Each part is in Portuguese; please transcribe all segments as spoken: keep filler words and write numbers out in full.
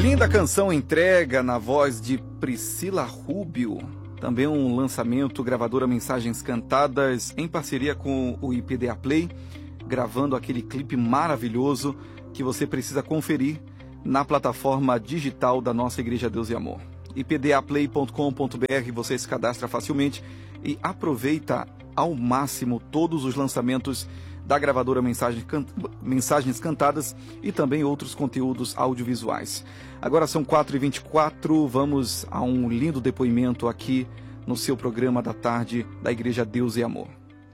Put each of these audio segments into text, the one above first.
Linda canção entrega na voz de Priscila Rubio. Também um lançamento, gravadora Mensagens Cantadas, em parceria com o I P D A Play, gravando aquele clipe maravilhoso que você precisa conferir na plataforma digital da nossa Igreja Deus e Amor. i p d a play ponto com ponto b r, você se cadastra facilmente e aproveita ao máximo todos os lançamentos da gravadora Mensagens, Can... Mensagens Cantadas e também outros conteúdos audiovisuais. Agora são quatro e vinte e quatro, vamos a um lindo depoimento aqui no seu programa da tarde da Igreja Deus e Amor.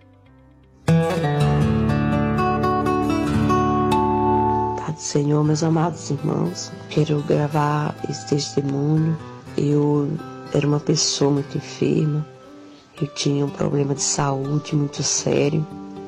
Pai do Senhor, meus amados irmãos, quero gravar esse testemunho. Eu era uma pessoa muito enferma, eu tinha um problema de saúde muito sério.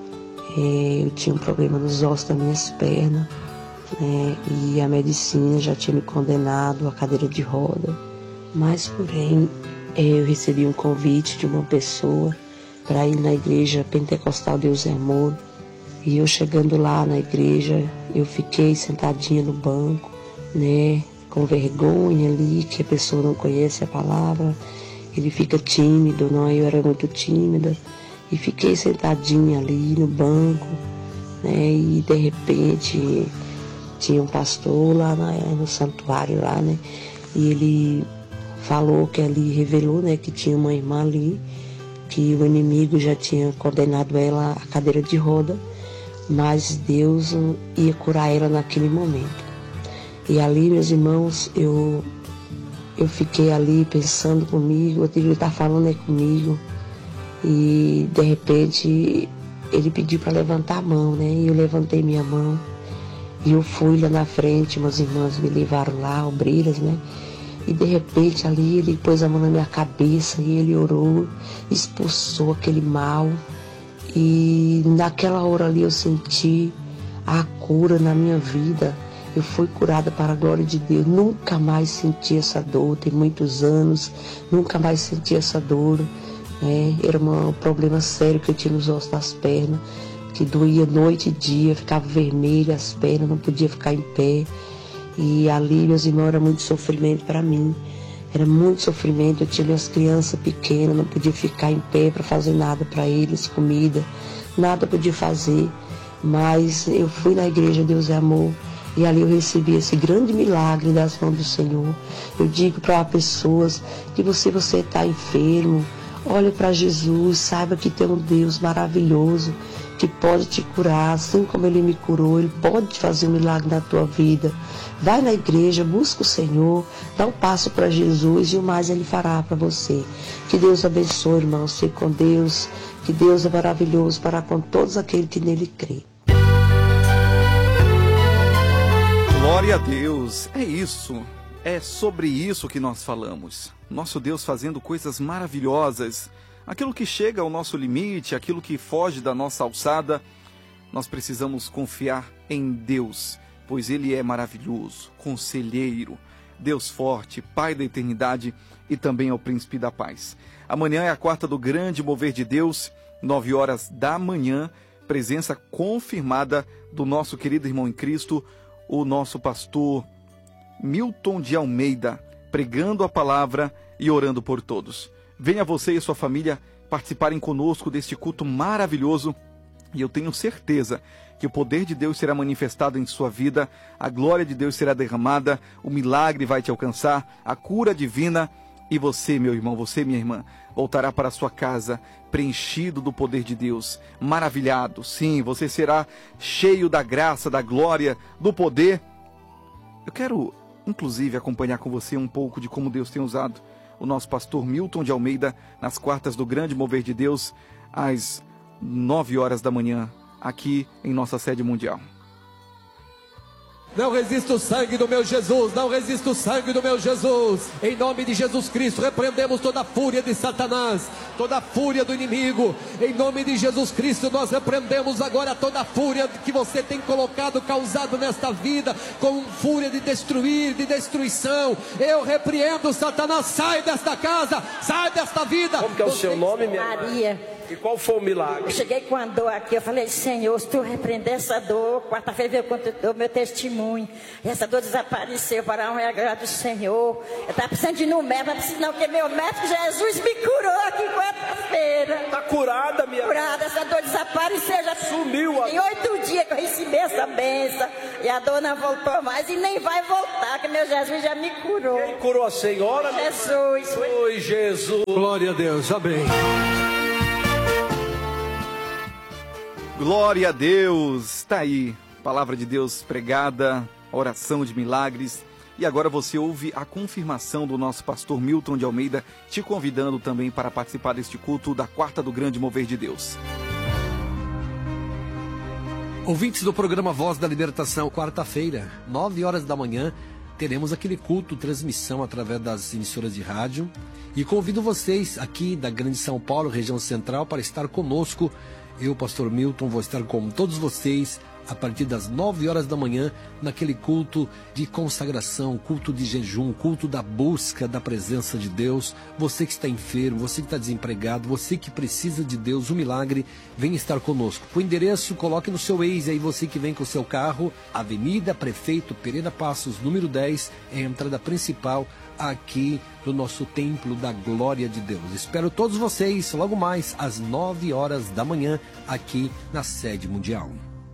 Eu tinha um problema nos ossos das minhas pernas, né, e a medicina já tinha me condenado à cadeira de roda. Mas, porém, eu recebi um convite de uma pessoa para ir na igreja Pentecostal Deus e Amor. E eu chegando lá na igreja, eu fiquei sentadinha no banco, né, com vergonha ali, que a pessoa não conhece a palavra, ele fica tímido, não, eu era muito tímida. E fiquei sentadinha ali no banco, né, e de repente tinha um pastor lá na, no santuário lá, né, e ele falou que ali, revelou, né, que tinha uma irmã ali, que o inimigo já tinha condenado ela à cadeira de roda, mas Deus ia curar ela naquele momento. E ali, meus irmãos, eu, eu fiquei ali pensando comigo, ele está falando aí comigo. E de repente ele pediu para levantar a mão, né? E eu levantei minha mão. E eu fui lá na frente, meus irmãos me levaram lá, obreiras, né? E de repente ali ele pôs a mão na minha cabeça e ele orou, expulsou aquele mal. E naquela hora ali eu senti a cura na minha vida. Eu fui curada para a glória de Deus. Nunca mais senti essa dor, tem muitos anos, nunca mais senti essa dor. É, era um problema sério que eu tinha nos ossos das pernas, que doía noite e dia, ficava vermelha as pernas, não podia ficar em pé. E ali, meus irmãos, era muito sofrimento para mim. Era muito sofrimento, eu tinha minhas crianças pequenas, não podia ficar em pé para fazer nada para eles, comida, nada podia fazer. Mas eu fui na igreja Deus é Amor e ali eu recebi esse grande milagre das mãos do Senhor. Eu digo para pessoas que você você está enfermo, olhe para Jesus, saiba que tem um Deus maravilhoso que pode te curar, assim como Ele me curou, Ele pode fazer um milagre na tua vida. Vai na igreja, busca o Senhor, dá um passo para Jesus e o mais Ele fará para você. Que Deus abençoe, irmãos, fique com Deus, que Deus é maravilhoso para com todos aqueles que nele crê. Glória a Deus, é isso. É sobre isso que nós falamos. Nosso Deus fazendo coisas maravilhosas. Aquilo que chega ao nosso limite, aquilo que foge da nossa alçada, nós precisamos confiar em Deus, pois Ele é maravilhoso, conselheiro, Deus forte, Pai da eternidade e também é o Príncipe da paz. Amanhã é a quarta do grande mover de Deus, nove horas da manhã, presença confirmada do nosso querido irmão em Cristo, o nosso pastor Milton de Almeida, pregando a palavra e orando por todos. Venha você e sua família participarem conosco deste culto maravilhoso e eu tenho certeza que o poder de Deus será manifestado em sua vida, a glória de Deus será derramada, o milagre vai te alcançar, a cura divina e você, meu irmão, você, minha irmã, voltará para a sua casa preenchido do poder de Deus, maravilhado. Sim, você será cheio da graça, da glória, do poder. Eu quero inclusive acompanhar com você um pouco de como Deus tem usado o nosso pastor Milton de Almeida nas quartas do grande mover de Deus, às nove horas da manhã, aqui em nossa sede mundial. Não resista o sangue do meu Jesus, não resista o sangue do meu Jesus. Em nome de Jesus Cristo, repreendemos toda a fúria de Satanás, toda a fúria do inimigo. Em nome de Jesus Cristo, nós repreendemos agora toda a fúria que você tem colocado, causado nesta vida, com fúria de destruir, de destruição. Eu repreendo Satanás, sai desta casa, sai desta vida. Como que é o seu nome, minha Maria. E qual foi o milagre? Eu cheguei com a dor aqui, eu falei, Senhor, se tu repreender essa dor, quarta-feira veio com o meu testemunho, e essa dor desapareceu, para a honra e a glória do Senhor. Eu estava precisando de ir no médico, não preciso não, porque meu médico Jesus me curou aqui quarta-feira. Está curada, minha Curada, essa dor desapareceu, já sumiu. A... Tem oito dias que eu recebi essa bênção, e a dor não voltou mais, e nem vai voltar, que meu Jesus já me curou. Quem curou a senhora? Jesus. Oi, Jesus. Glória a Deus, amém. Glória a Deus, está aí, palavra de Deus pregada, oração de milagres. E agora você ouve a confirmação do nosso pastor Milton de Almeida, te convidando também para participar deste culto da quarta do Grande Mover de Deus. Ouvintes do programa Voz da Libertação, quarta-feira, nove horas da manhã, teremos aquele culto, transmissão através das emissoras de rádio. E convido vocês aqui da Grande São Paulo, região central, para estar conosco. Eu, pastor Milton, vou estar com todos vocês a partir das nove horas da manhã, naquele culto de consagração, culto de jejum, culto da busca da presença de Deus. Você que está enfermo, você que está desempregado, você que precisa de Deus, um milagre, vem estar conosco. O endereço, coloque no seu Waze aí, você que vem com o seu carro, Avenida Prefeito Pereira Passos, número dez, é a entrada principal aqui do nosso Templo da Glória de Deus. Espero todos vocês logo mais às nove horas da manhã aqui na sede mundial.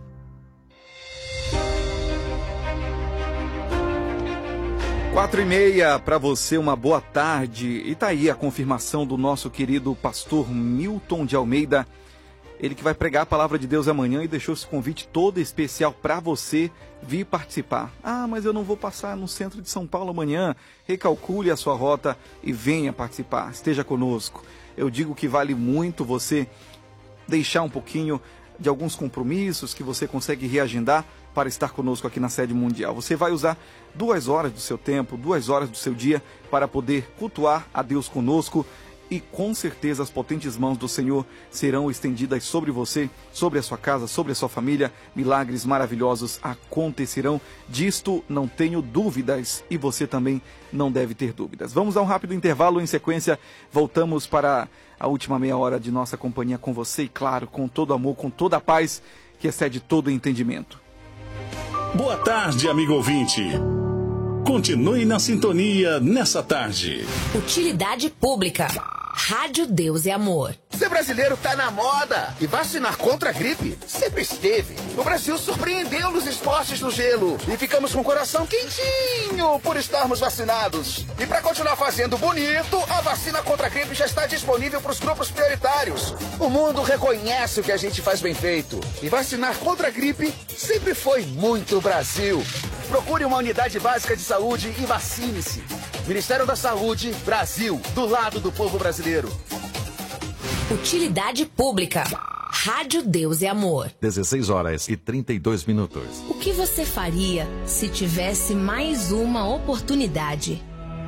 Quatro e meia para você, uma boa tarde. E tá aí a confirmação do nosso querido pastor Milton de Almeida. Ele que vai pregar a palavra de Deus amanhã e deixou esse convite todo especial para você vir participar. Ah, mas eu não vou passar no centro de São Paulo amanhã. Recalcule a sua rota e venha participar. Esteja conosco. Eu digo que vale muito você deixar um pouquinho de alguns compromissos que você consegue reagendar para estar conosco aqui na sede mundial. Você vai usar duas horas do seu tempo, duas horas do seu dia para poder cultuar a Deus conosco. E com certeza as potentes mãos do Senhor serão estendidas sobre você, sobre a sua casa, sobre a sua família. Milagres maravilhosos acontecerão. Disto não tenho dúvidas e você também não deve ter dúvidas. Vamos a um rápido intervalo. Em sequência, voltamos para a última meia hora de nossa companhia com você. E claro, com todo amor, com toda a paz que excede todo entendimento. Boa tarde, amigo ouvinte. Continue na sintonia nessa tarde. Utilidade pública. Rádio Deus é Amor. Ser brasileiro tá na moda e vacinar contra a gripe sempre esteve. O Brasil surpreendeu nos esportes no gelo e ficamos com o coração quentinho por estarmos vacinados. E para continuar fazendo bonito, a vacina contra a gripe já está disponível para os grupos prioritários. O mundo reconhece o que a gente faz bem feito e vacinar contra a gripe sempre foi muito Brasil. Procure uma unidade básica de saúde e vacine-se. Ministério da Saúde, Brasil, do lado do povo brasileiro. Utilidade pública. Rádio Deus é Amor. dezesseis horas e trinta e dois minutos. O que você faria se tivesse mais uma oportunidade?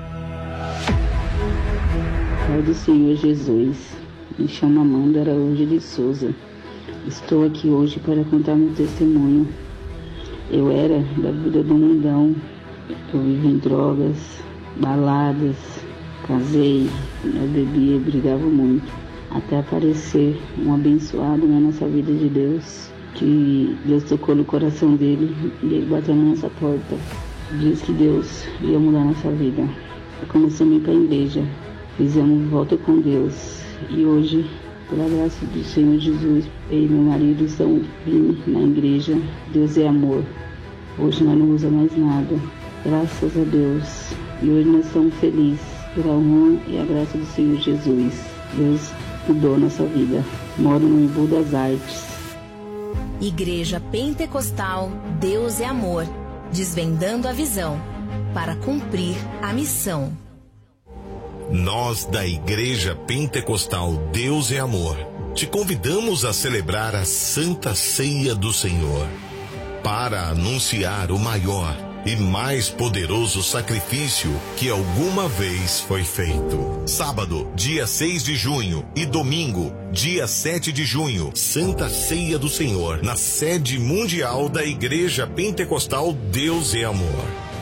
Pai do Senhor Jesus, me chamo Amanda Araújo de Souza. Estou aqui hoje para contar meu testemunho. Eu era da vida do mundão, eu vivi em drogas, baladas, casei, eu bebia e brigava muito, até aparecer um abençoado na nossa vida de Deus, que Deus tocou no coração dele e ele bateu na nossa porta. Diz que Deus ia mudar nossa vida. Começamos a ir para a igreja, fizemos volta com Deus e hoje, pela graça do Senhor Jesus, eu e meu marido estamos vindo na igreja. Deus é amor. Hoje nós não usamos mais nada, graças a Deus. E hoje nós estamos felizes pela honra e a graça do Senhor Jesus. Deus mudou nossa vida. Moro no Embu das Artes. Igreja Pentecostal Deus é Amor, desvendando a visão para cumprir a missão. Nós da Igreja Pentecostal Deus é Amor te convidamos a celebrar a Santa Ceia do Senhor para anunciar o maior e mais poderoso sacrifício que alguma vez foi feito. Sábado, dia seis de junho e domingo, dia sete de junho, Santa Ceia do Senhor, na sede mundial da Igreja Pentecostal Deus é Amor.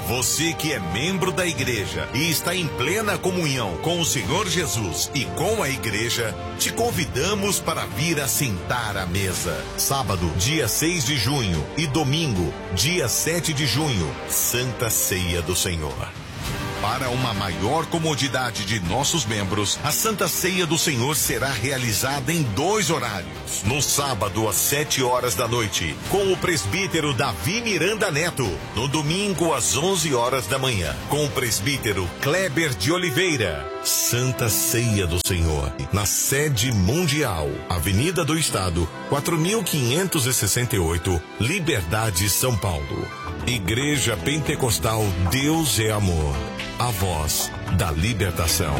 Você que é membro da igreja e está em plena comunhão com o Senhor Jesus e com a igreja, te convidamos para vir assentar à mesa. Sábado, dia seis de junho e domingo, dia sete de junho, Santa Ceia do Senhor. Para uma maior comodidade de nossos membros, a Santa Ceia do Senhor será realizada em dois horários. No sábado, às sete horas da noite, com o presbítero Davi Miranda Neto. No domingo, às onze horas da manhã, com o presbítero Kleber de Oliveira. Santa Ceia do Senhor, na sede mundial, Avenida do Estado, quatro mil quinhentos e sessenta e oito, Liberdade, São Paulo. Igreja Pentecostal Deus é Amor, a voz da libertação.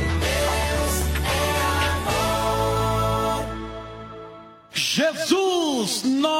Jesus, nós